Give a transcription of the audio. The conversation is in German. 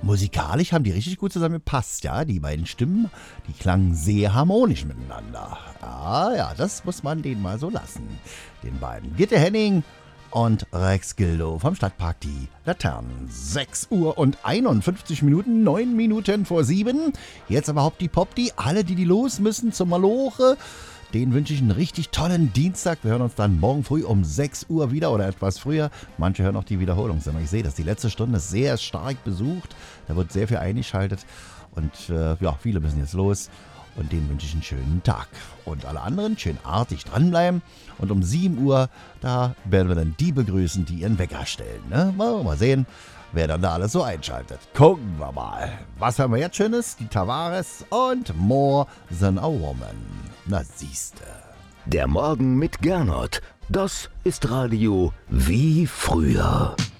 musikalisch haben die richtig gut zusammen gepasst, ja. Die beiden Stimmen, die klangen sehr harmonisch miteinander. Ja, das muss man denen mal so lassen. Den beiden. Gitte Henning und Rex Gildo vom Stadtpark Die Laternen. 6 Uhr und 51 Minuten, 9 Minuten vor 7. Jetzt aber Hopdi Popdi, alle, die los müssen zum Maloche. Den wünsche ich einen richtig tollen Dienstag. Wir hören uns dann morgen früh um 6 Uhr wieder oder etwas früher. Manche hören auch die Wiederholungssendung. Ich sehe das. Die letzte Stunde ist sehr stark besucht. Da wird sehr viel eingeschaltet. Und viele müssen jetzt los. Und denen wünsche ich einen schönen Tag. Und alle anderen schön artig dranbleiben. Und um 7 Uhr, da werden wir dann die begrüßen, die ihren Wecker stellen. Ne? Mal sehen, wer dann da alles so einschaltet. Gucken wir mal. Was haben wir jetzt Schönes? Die Tavares und More Than a Woman. Na siehste. Der Morgen mit Gernot. Das ist Radio wie früher.